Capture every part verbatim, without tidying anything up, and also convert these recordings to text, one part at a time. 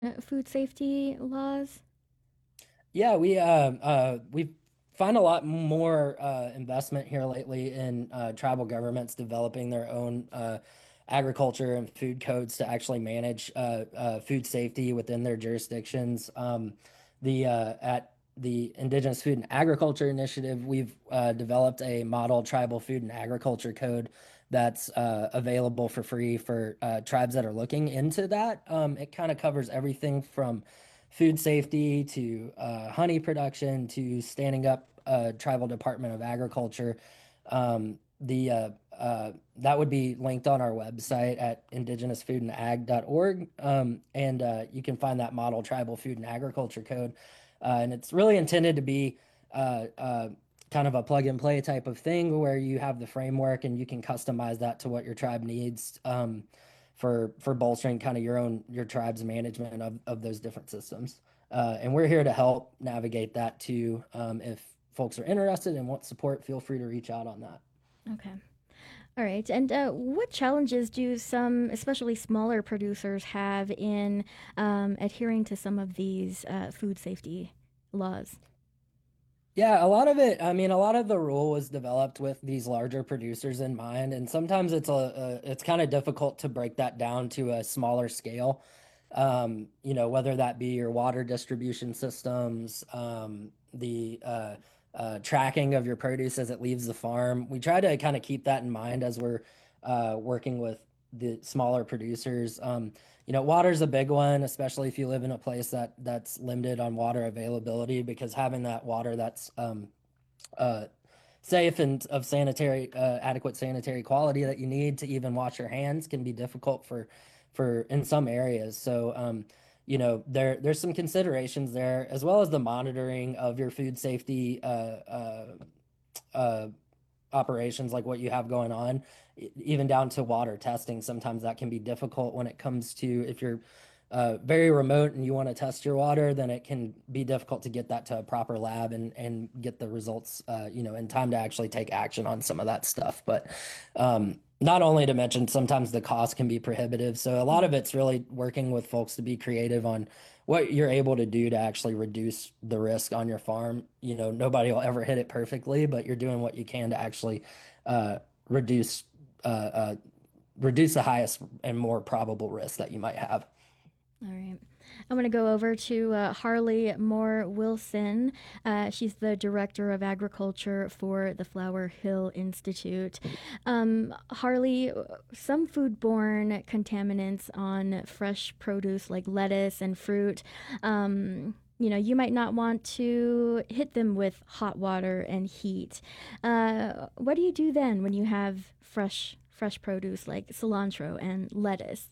uh, food safety laws? Yeah, we uh, uh, we find a lot more uh, investment here lately in uh, tribal governments developing their own uh, agriculture and food codes to actually manage uh, uh, food safety within their jurisdictions. Um, the uh, at the Indigenous Food and Agriculture Initiative, we've uh, developed a model tribal food and agriculture code that's uh, available for free for uh, tribes that are looking into that. Um, it kind of covers everything from food safety to uh, honey production to standing up a tribal department of agriculture. Um, the uh, uh, That would be linked on our website at indigenous food and ag dot org. Um, and uh, you can find that model tribal food and agriculture code. Uh, and it's really intended to be uh, uh, kind of a plug and play type of thing where you have the framework and you can customize that to what your tribe needs. Um, for for bolstering kind of your own your tribe's management of, of those different systems. Uh, and we're here to help navigate that too. Um, if folks are interested and want support, feel free to reach out on that. Okay. All right. And uh, what challenges do some, especially smaller producers, have in um, adhering to some of these uh, food safety laws? Yeah, a lot of it, I mean, a lot of the rule was developed with these larger producers in mind, and sometimes it's a, a it's kind of difficult to break that down to a smaller scale. Um, you know, whether that be your water distribution systems, um, the uh, uh, tracking of your produce as it leaves the farm. We try to kind of keep that in mind as we're uh, working with the smaller producers. Um, you know, water's a big one, especially if you live in a place that that's limited on water availability, because having that water that's um, uh, safe and of sanitary, uh, adequate sanitary quality that you need to even wash your hands can be difficult for, for in some areas. So, um, you know, there there's some considerations there, as well as the monitoring of your food safety uh, uh, uh, operations, like what you have going on, e- even down to water testing. Sometimes that can be difficult when it comes to if you're uh, very remote and you want to test your water, then it can be difficult to get that to a proper lab and and get the results, uh, you know, in time to actually take action on some of that stuff. But um, not only to mention, sometimes the cost can be prohibitive. So a lot of Mm. it's really working with folks to be creative on what you're able to do to actually reduce the risk on your farm. You know, nobody will ever hit it perfectly, but you're doing what you can to actually uh, reduce uh, uh, reduce the highest and more probable risk that you might have. All right. I'm going to go over to uh, Harley Moore Wilson. Uh, she's the Director of Agriculture for the Flower Hill Institute. Um, Harley, some foodborne contaminants on fresh produce like lettuce and fruit, um, you know, you might not want to hit them with hot water and heat. Uh, what do you do then when you have fresh fresh produce like cilantro and lettuce?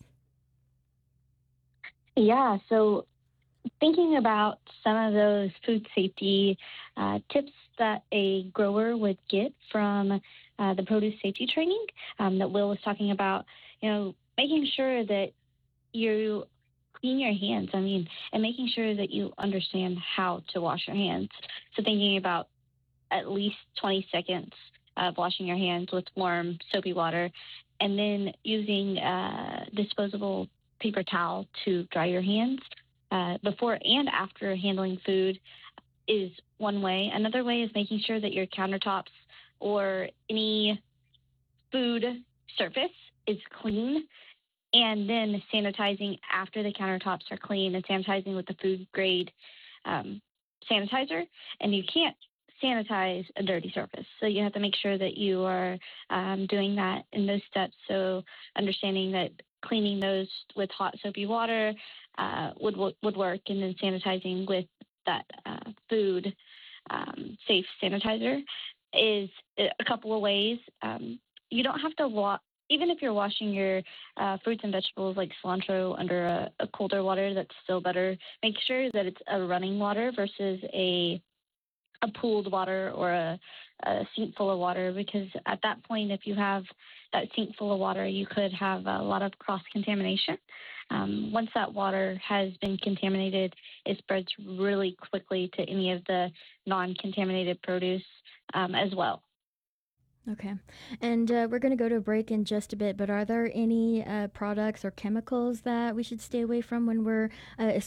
Yeah, so thinking about some of those food safety uh, tips that a grower would get from uh, the produce safety training um, that Will was talking about, you know, making sure that you clean your hands. I mean, and making sure that you understand how to wash your hands. So thinking about at least twenty seconds of washing your hands with warm soapy water, and then using a disposable paper towel to dry your hands uh, before and after handling food is one way. Another way is making sure that your countertops or any food surface is clean, and then sanitizing after the countertops are clean and sanitizing with the food grade um, sanitizer. And you can't sanitize a dirty surface. So you have to make sure that you are um, doing that in those steps. So understanding that cleaning those with hot soapy water uh, would would work, and then sanitizing with that uh, food um, safe sanitizer is a couple of ways. Um, you don't have to wa- even if you're washing your uh, fruits and vegetables like cilantro under a, a colder water, that's still better. Make sure that it's a running water versus a a pooled water or a, a sink full of water, because at that point, if you have that sink full of water, you could have a lot of cross contamination. Um, once that water has been contaminated, it spreads really quickly to any of the non contaminated produce um, as well. Okay. And uh, we're going to go to a break in just a bit, but are there any uh, products or chemicals that we should stay away from when we're, uh,